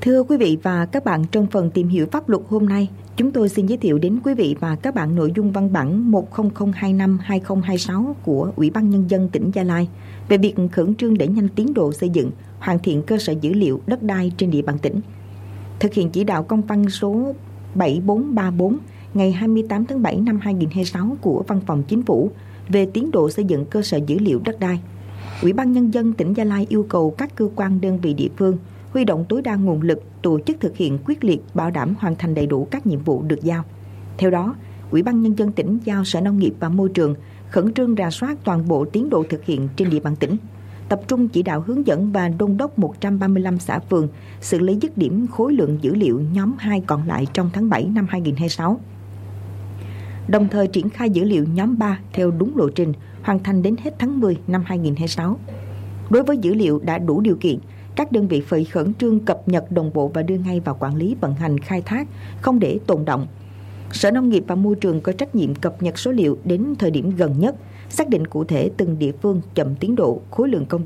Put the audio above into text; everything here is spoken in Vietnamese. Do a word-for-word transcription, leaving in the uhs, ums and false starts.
Thưa quý vị và các bạn, trong phần tìm hiểu pháp luật hôm nay, chúng tôi xin giới thiệu đến quý vị và các bạn nội dung văn bản một không không hai năm hai không hai sáu của Ủy ban Nhân dân tỉnh Gia Lai về việc khẩn trương đẩy nhanh tiến độ xây dựng, hoàn thiện cơ sở dữ liệu đất đai trên địa bàn tỉnh. Thực hiện chỉ đạo công văn số bảy bốn ba bốn ngày hai mươi tám tháng bảy năm hai nghìn không trăm hai mươi sáu của Văn phòng Chính phủ về tiến độ xây dựng cơ sở dữ liệu đất đai, Ủy ban Nhân dân tỉnh Gia Lai yêu cầu các cơ quan đơn vị địa phương huy động tối đa nguồn lực, tổ chức thực hiện quyết liệt, bảo đảm hoàn thành đầy đủ các nhiệm vụ được giao. Theo đó, Ủy ban Nhân dân tỉnh giao Sở Nông nghiệp và Môi trường khẩn trương rà soát toàn bộ tiến độ thực hiện trên địa bàn tỉnh, tập trung chỉ đạo hướng dẫn và đôn đốc một trăm ba mươi lăm xã phường xử lý dứt điểm khối lượng dữ liệu nhóm hai còn lại trong tháng bảy năm hai nghìn không trăm hai mươi sáu. Đồng thời triển khai dữ liệu nhóm ba theo đúng lộ trình, hoàn thành đến hết tháng mười năm hai nghìn không trăm hai mươi sáu. Đối với dữ liệu đã đủ điều kiện, các đơn vị phải khẩn trương cập nhật đồng bộ và đưa ngay vào quản lý vận hành khai thác, không để tồn động. Sở Nông nghiệp và Môi trường có trách nhiệm cập nhật số liệu đến thời điểm gần nhất, xác định cụ thể từng địa phương chậm tiến độ, khối lượng công việc